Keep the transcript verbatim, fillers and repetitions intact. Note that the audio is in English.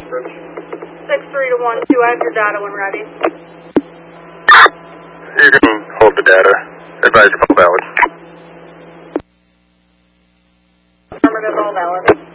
approach. six three to one two, I have your data when ready. You can hold the data. Advise your call valid. Affirmative, all valid.